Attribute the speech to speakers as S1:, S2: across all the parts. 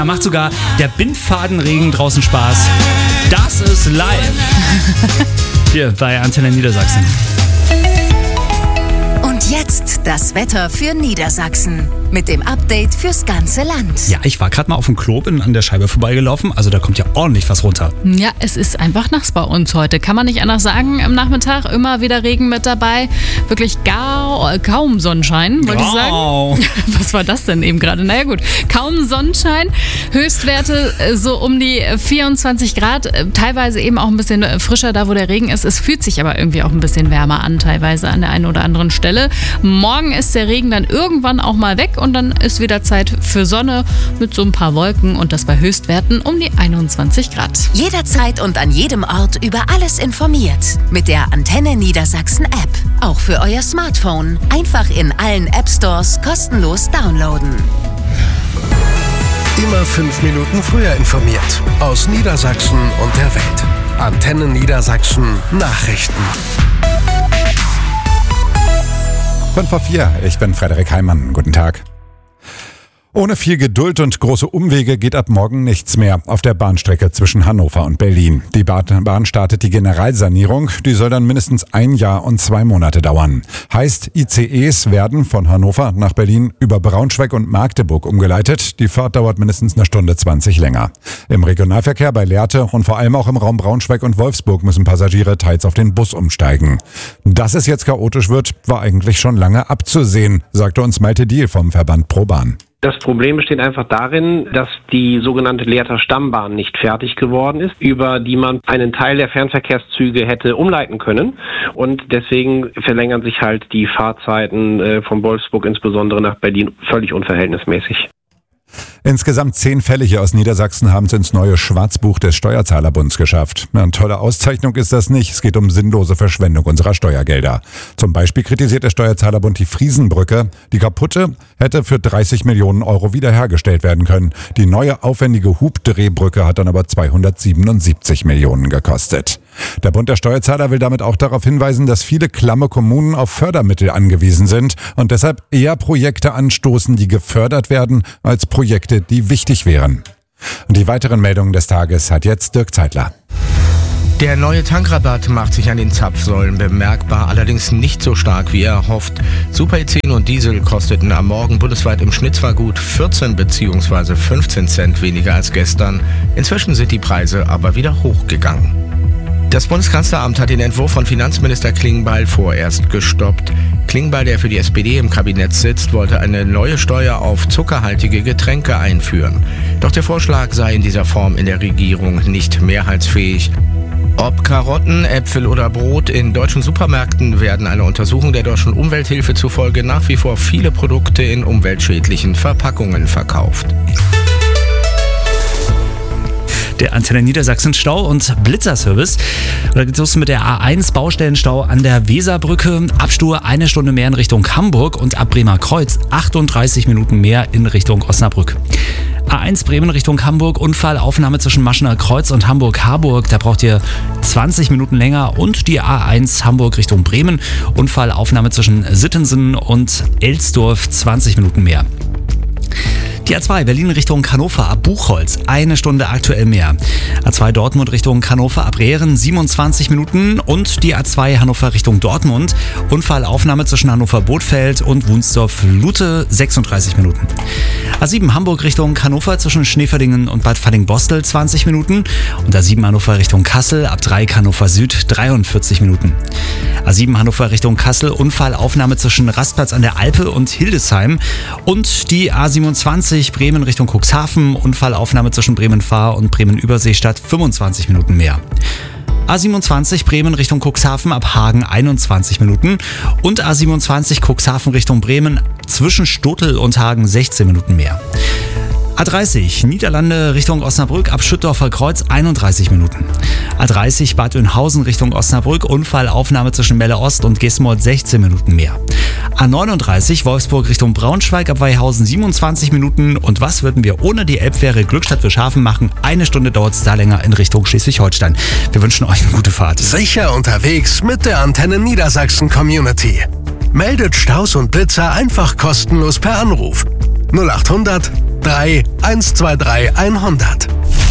S1: Da macht sogar der Bindfadenregen draußen Spaß. Das ist live. Hier bei Antenne Niedersachsen.
S2: Und jetzt das Wetter für Niedersachsen. Mit dem Update fürs ganze Land.
S1: Ja, ich war gerade mal auf dem Klo, bin an der Scheibe vorbeigelaufen. Also da kommt ja ordentlich was runter.
S3: Ja, es ist einfach nass bei uns heute. Kann man nicht anders sagen. Am Nachmittag immer wieder Regen mit dabei. Wirklich kaum Sonnenschein, wollte ich sagen. Was war das denn eben gerade? Naja gut, kaum Sonnenschein. Höchstwerte so um die 24 Grad. Teilweise eben auch ein bisschen frischer da, wo der Regen ist. Es fühlt sich aber irgendwie auch ein bisschen wärmer an, teilweise an der einen oder anderen Stelle. Morgen ist der Regen dann irgendwann auch mal weg. Und dann ist wieder Zeit für Sonne mit so ein paar Wolken und das bei Höchstwerten um die 21 Grad.
S2: Jederzeit und an jedem Ort über alles informiert. Mit der Antenne Niedersachsen App. Auch für euer Smartphone. Einfach in allen App Stores kostenlos downloaden.
S4: Immer 5 Minuten früher informiert. Aus Niedersachsen und der Welt. Antenne Niedersachsen Nachrichten.
S5: 5:04, ich bin Frederik Heimann. Guten Tag. Ohne viel Geduld und große Umwege geht ab morgen nichts mehr auf der Bahnstrecke zwischen Hannover und Berlin. Die Bahn startet die Generalsanierung, die soll dann mindestens 1 Jahr und 2 Monate dauern. Heißt, ICEs werden von Hannover nach Berlin über Braunschweig und Magdeburg umgeleitet. Die Fahrt dauert mindestens 1 Stunde 20 länger. Im Regionalverkehr bei Lehrte und vor allem auch im Raum Braunschweig und Wolfsburg müssen Passagiere teils auf den Bus umsteigen. Dass es jetzt chaotisch wird, war eigentlich schon lange abzusehen, sagte uns Malte Diehl vom Verband ProBahn.
S6: Das Problem besteht einfach darin, dass die sogenannte Lehrter Stammbahn nicht fertig geworden ist, über die man einen Teil der Fernverkehrszüge hätte umleiten können. Und deswegen verlängern sich halt die Fahrzeiten von Wolfsburg insbesondere nach Berlin völlig unverhältnismäßig.
S5: Insgesamt 10 Fälle hier aus Niedersachsen haben es ins neue Schwarzbuch des Steuerzahlerbunds geschafft. Eine tolle Auszeichnung ist das nicht. Es geht um sinnlose Verschwendung unserer Steuergelder. Zum Beispiel kritisiert der Steuerzahlerbund die Friesenbrücke. Die kaputte hätte für 30 Millionen Euro wiederhergestellt werden können. Die neue aufwendige Hubdrehbrücke hat dann aber 277 Millionen gekostet. Der Bund der Steuerzahler will damit auch darauf hinweisen, dass viele klamme Kommunen auf Fördermittel angewiesen sind und deshalb eher Projekte anstoßen, die gefördert werden, als Projekte, die wichtig wären. Und die weiteren Meldungen des Tages hat jetzt Dirk Zeitler.
S7: Der neue Tankrabatt macht sich an den Zapfsäulen bemerkbar, allerdings nicht so stark, wie er hofft. Super E10 und Diesel kosteten am Morgen bundesweit im Schnitt zwar gut 14 bzw. 15 Cent weniger als gestern. Inzwischen sind die Preise aber wieder hochgegangen. Das Bundeskanzleramt hat den Entwurf von Finanzminister Klingbeil vorerst gestoppt. Klingbeil, der für die SPD im Kabinett sitzt, wollte eine neue Steuer auf zuckerhaltige Getränke einführen. Doch der Vorschlag sei in dieser Form in der Regierung nicht mehrheitsfähig. Ob Karotten, Äpfel oder Brot, in deutschen Supermärkten werden einer Untersuchung der Deutschen Umwelthilfe zufolge nach wie vor viele Produkte in umweltschädlichen Verpackungen verkauft.
S1: Der Antenne Niedersachsen Stau- und Blitzerservice. Da geht es los mit der A1 Baustellenstau an der Weserbrücke. Abstur 1 Stunde mehr in Richtung Hamburg und ab Bremer Kreuz 38 Minuten mehr in Richtung Osnabrück. A1 Bremen Richtung Hamburg, Unfallaufnahme zwischen Maschener Kreuz und Hamburg-Harburg. Da braucht ihr 20 Minuten länger. Und die A1 Hamburg Richtung Bremen, Unfallaufnahme zwischen Sittensen und Elsdorf, 20 Minuten mehr. Die A2 Berlin Richtung Hannover ab Buchholz, 1 Stunde aktuell mehr. A2 Dortmund Richtung Hannover ab Rehren, 27 Minuten. Und die A2 Hannover Richtung Dortmund, Unfallaufnahme zwischen Hannover-Bothfeld und Wunsdorf-Lute, 36 Minuten. A7 Hamburg Richtung Hannover zwischen Schneeverdingen und Bad Falling-Bostel, 20 Minuten. Und A7 Hannover Richtung Kassel ab Dreieck Hannover Süd, 43 Minuten. A7 Hannover Richtung Kassel, Unfallaufnahme zwischen Rastplatz an der Alpe und Hildesheim. Und die A27 Bremen Richtung Cuxhaven, Unfallaufnahme zwischen Bremen-Fahr und Bremen-Überseestadt, 25 Minuten mehr. A27 Bremen Richtung Cuxhaven ab Hagen 21 Minuten und A27 Cuxhaven Richtung Bremen zwischen Stotel und Hagen 16 Minuten mehr. A30 Niederlande Richtung Osnabrück ab Schüttdorfer Kreuz 31 Minuten. A30 Bad Oeynhausen Richtung Osnabrück, Unfallaufnahme zwischen Melle Ost und Gesmold 16 Minuten mehr. A39 Wolfsburg Richtung Braunschweig ab Weihausen 27 Minuten. Und was würden wir ohne die Elbfähre Glückstadt-Wilschafen machen? 1 Stunde dauert es da länger in Richtung Schleswig-Holstein. Wir wünschen euch eine gute Fahrt.
S4: Sicher unterwegs mit der Antenne Niedersachsen Community. Meldet Staus und Blitzer einfach kostenlos per Anruf. 0800 3 123 100.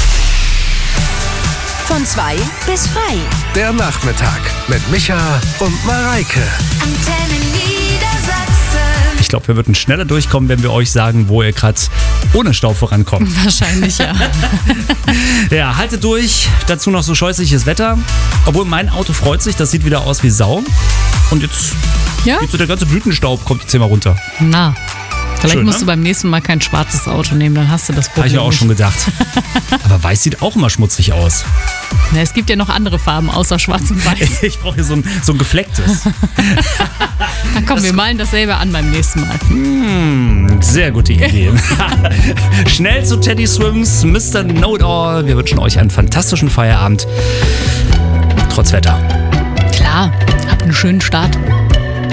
S2: Von 2 bis frei.
S4: Der Nachmittag mit Micha und Mareike.
S2: Antenne Niedersachsen.
S1: Ich glaube, wir würden schneller durchkommen, wenn wir euch sagen, wo ihr gerade ohne Stau vorankommt.
S3: Wahrscheinlich, ja.
S1: Ja, haltet durch. Dazu noch so scheußliches Wetter. Obwohl mein Auto freut sich, das sieht wieder aus wie Sau. Und jetzt geht so der ganze Blütenstaub, kommt jetzt hier mal runter.
S3: Na, vielleicht
S1: Schön,
S3: musst du beim nächsten Mal kein schwarzes Auto nehmen, dann hast du das Problem.
S1: Habe ich ja auch schon gedacht. Aber weiß sieht auch immer schmutzig aus.
S3: Na, es gibt ja noch andere Farben außer schwarz und weiß.
S1: Ich brauche hier so ein geflecktes.
S3: Na komm, wir malen dasselbe an beim nächsten Mal.
S1: Sehr gute Idee. Schnell zu Teddy Swims, Mr. Know-It-All. Wir wünschen euch einen fantastischen Feierabend. Trotz Wetter.
S3: Klar, habt einen schönen Start.